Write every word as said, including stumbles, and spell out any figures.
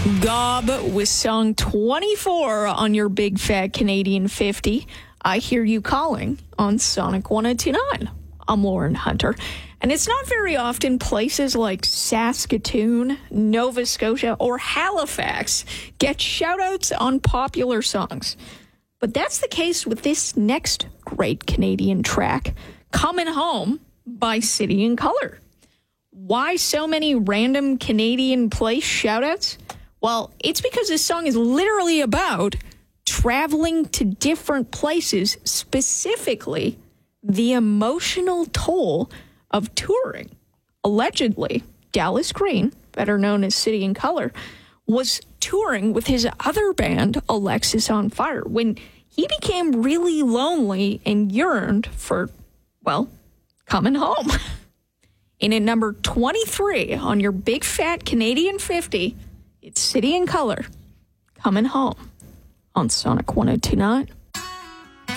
Gob with song twenty-four on your Big Fat Canadian fifty. I Hear You Calling on Sonic one oh two point nine. I'm Lauren Hunter. And it's not very often places like Saskatoon, Nova Scotia, or Halifax get shout-outs on popular songs. But that's the case with this next great Canadian track, Coming Home by City and Colour. Why so many random Canadian place shout-outs? Well, it's because this song is literally about traveling to different places, specifically the emotional toll of touring. Allegedly, Dallas Green, better known as City and Colour, was touring with his other band, Alexis on Fire, when he became really lonely and yearned for, well, coming home. In at number twenty-three on your Big Fat Canadian fifty, it's City and Colour, Coming Home on Sonic one oh two point nine.